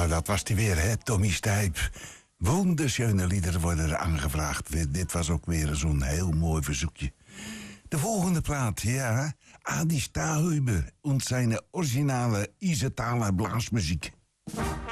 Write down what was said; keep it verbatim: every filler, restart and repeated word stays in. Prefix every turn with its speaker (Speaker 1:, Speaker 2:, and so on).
Speaker 1: Nou, dat was die weer, hè, Tommy Stijp. Wunderschöne liederen worden er aangevraagd. Dit was ook weer zo'n heel mooi verzoekje. De volgende plaat, ja. Adi Stahuber en zijn originale Isetale blaasmuziek.